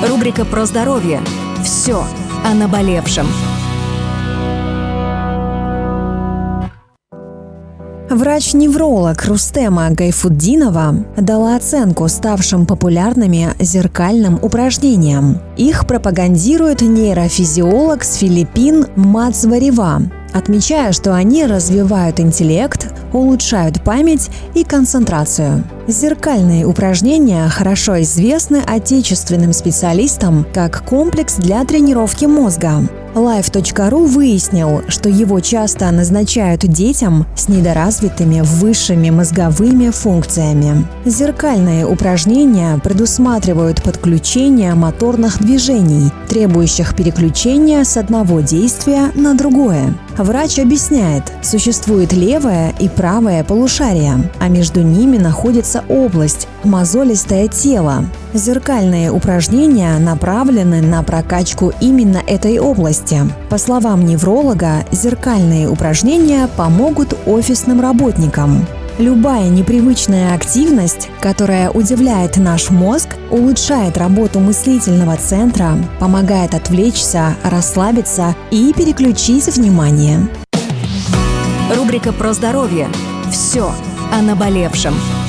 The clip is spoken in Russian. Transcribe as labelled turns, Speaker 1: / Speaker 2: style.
Speaker 1: Рубрика про здоровье. Все о наболевшем.
Speaker 2: Врач-невролог Рустема Гайфутдинова дала оценку ставшим популярными зеркальным упражнениям. Их пропагандирует нейрофизиолог с Филиппин Мац Варева, отмечая, что они развивают интеллект, улучшают память и концентрацию. Зеркальные упражнения хорошо известны отечественным специалистам как комплекс для тренировки мозга. Life.ru выяснил, что его часто назначают детям с недоразвитыми высшими мозговыми функциями. Зеркальные упражнения предусматривают подключение моторных движений, требующих переключения с одного действия на другое. Врач объясняет, существует левое и правое полушария, а между ними находится область – мозолистое тело. Зеркальные упражнения направлены на прокачку именно этой области. По словам невролога, зеркальные упражнения помогут офисным работникам. Любая непривычная активность, которая удивляет наш мозг, улучшает работу мыслительного центра, помогает отвлечься, расслабиться и переключить внимание.
Speaker 1: Рубрика про здоровье. Все о наболевшем.